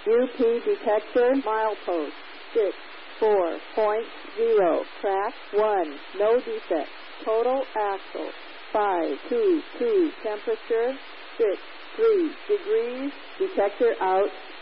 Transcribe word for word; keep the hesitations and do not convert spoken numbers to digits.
U P detector milepost six four point zero. Track one. No defect. Total axle five two two. Temperature six three degrees. Detector out.